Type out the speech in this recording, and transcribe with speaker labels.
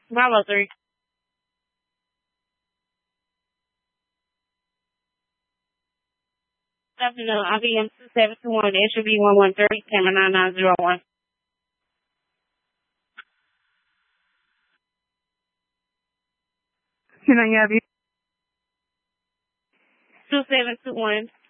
Speaker 1: Bravo 3. Afternoon, IBM 2721, it should be 113, camera 9901.
Speaker 2: Can I have you?
Speaker 1: 2721,